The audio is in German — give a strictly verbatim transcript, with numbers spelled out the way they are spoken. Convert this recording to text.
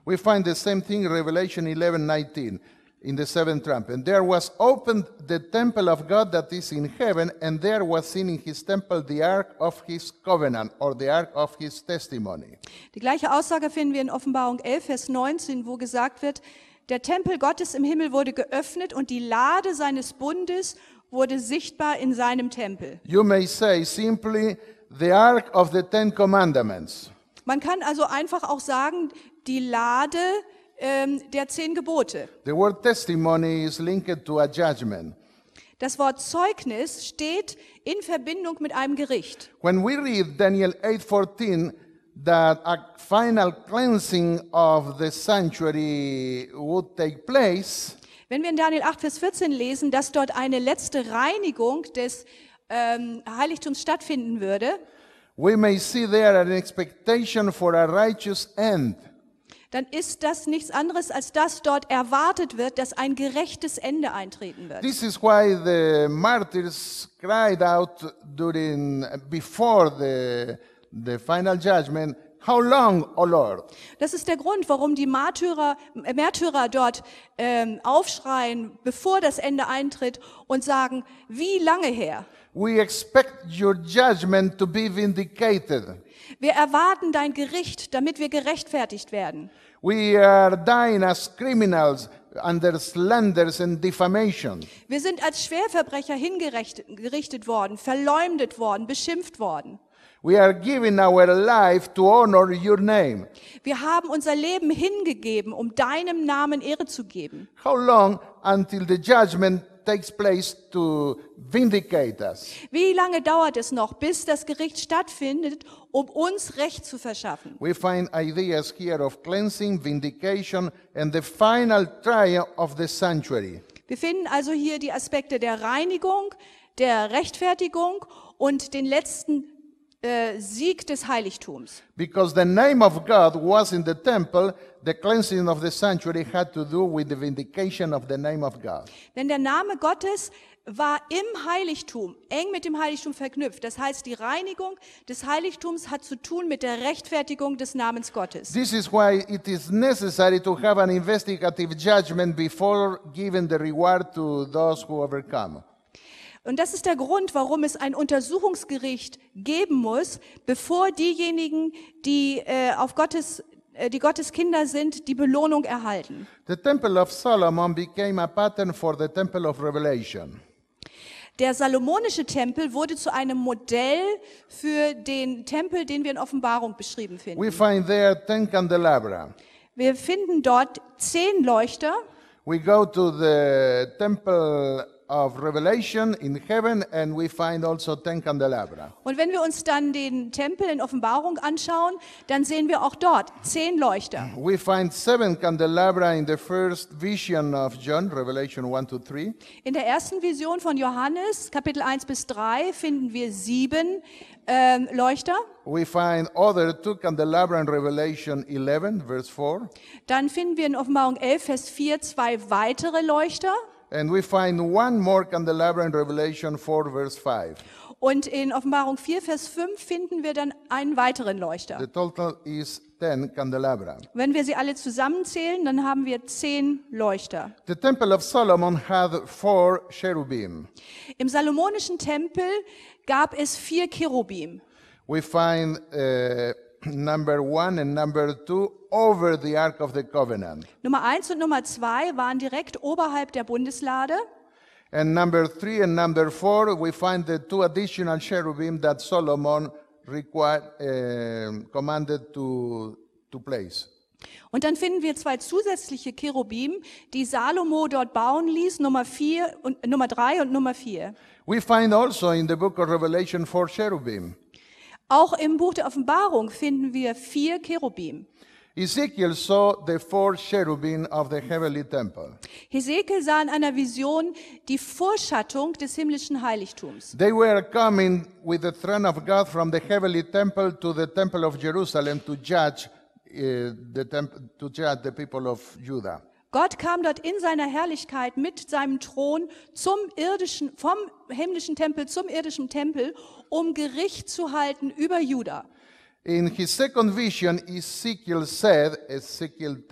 We find the same thing in Revelation eleven nineteen, in the seventh trumpet. And there was opened the temple of God that is in heaven, and there was seen in his temple the ark of his covenant, or the ark of his testimony. Die gleiche Aussage finden wir in Offenbarung elf, Vers neunzehn, wo gesagt wird, der Tempel Gottes im Himmel wurde geöffnet und die Lade seines Bundes wurde sichtbar in seinem Tempel. You may say simply, the ark of the Ten Commandments. Man kann also einfach auch sagen, die Lade ähm, der zehn Gebote. The word testimony is linked to a judgment. Das Wort Zeugnis steht in Verbindung mit einem Gericht. When we read Daniel eight fourteen, that a final cleansing of the sanctuary would take place, Wenn wir in Daniel acht, Vers vierzehn lesen, dass dort eine letzte Reinigung des ähm, Heiligtums stattfinden würde, we may see there an expectation for a righteous end. dann ist das nichts anderes, als dass dort erwartet wird, dass ein gerechtes Ende eintreten wird. This is why the martyrs cried out during before the the final judgment, how long, O Lord? Das ist der Grund, warum die Märtyrer, äh, Märtyrer dort ähm, aufschreien, bevor das Ende eintritt und sagen, wie lange her? We expect your judgment to be vindicated. Wir erwarten dein Gericht, damit wir gerechtfertigt werden. We are dying as criminals under slanders and defamation. Wir sind als Schwerverbrecher hingerichtet worden, verleumdet worden, beschimpft worden. We are giving our life to honor your name. Wir haben unser Leben hingegeben, um deinem Namen Ehre zu geben. How long until the judgment takes place to vindicate us? Wie lange dauert es noch, bis das Gericht stattfindet, um uns Recht zu verschaffen? We find ideas here of cleansing, vindication, and the final trial of the sanctuary. Wir finden also hier die Aspekte der Reinigung, der Rechtfertigung und den letzten äh, Sieg des Heiligtums. Because the name of God was in the temple, the cleansing of the sanctuary had to do with the vindication of the name of God. Denn der Name Gottes war im Heiligtum, eng mit dem Heiligtum verknüpft. Das heißt, die Reinigung des Heiligtums hat zu tun mit der Rechtfertigung des Namens Gottes. This is why it is necessary to have an investigative judgment before giving the reward to those who overcome. Und das ist der Grund, warum es ein Untersuchungsgericht geben muss, bevor diejenigen, die äh, auf Gottes, äh, die Gottes Kinder sind, die Belohnung erhalten. The Temple of Solomon became a pattern for the Temple of Revelation. Der salomonische Tempel wurde zu einem Modell für den Tempel, den wir in Offenbarung beschrieben finden. We find there ten candelabra. Wir finden dort zehn Leuchter. We go to the Temple of Revelation in heaven and we find also ten candelabra. Und wenn wir uns dann den Tempel in Offenbarung anschauen, dann sehen wir auch dort zehn Leuchter. We find seven candelabra in the first vision of John, Revelation one to three. In der ersten Vision von Johannes, Kapitel eins bis drei, finden wir sieben ähm, Leuchter. We find other two candelabra in Revelation eleven, verse four. Dann finden wir in Offenbarung elf, Vers vier, zwei weitere Leuchter. And we find one more candelabra in Revelation four, verse five. Und in Offenbarung vier, Vers fünf finden wir dann einen weiteren Leuchter. The total is ten candelabra. Wenn wir sie alle zusammenzählen, dann haben wir zehn Leuchter. The Temple of Solomon had four cherubim. Im salomonischen Tempel gab es vier Cherubim. We find uh, number one and number two over the Ark of the Covenant. Nummer eins und Nummer zwei waren direkt oberhalb der Bundeslade. And number three and number four, we find the two additional cherubim that Solomon required, uh, commanded to, to place. Und dann finden wir zwei zusätzliche Cherubim, die Salomo dort bauen ließ, Nummer vier und Nummer drei und Nummer vier. We find also in the book of Revelation four cherubim. Auch im Buch der Offenbarung finden wir vier Cherubim. Ezekiel saw the four cherubim of the heavenly temple. Hesekiel sah in einer Vision die Vorschattung des himmlischen Heiligtums. They were coming with the throne of God from the heavenly temple to the temple of Jerusalem to judge uh, the temp- to judge the people of Judah. Gott kam dort in seiner Herrlichkeit mit seinem Thron zum irdischen, vom himmlischen Tempel zum irdischen Tempel, um Gericht zu halten über Juda. In his second vision, Ezekiel said, Ezekiel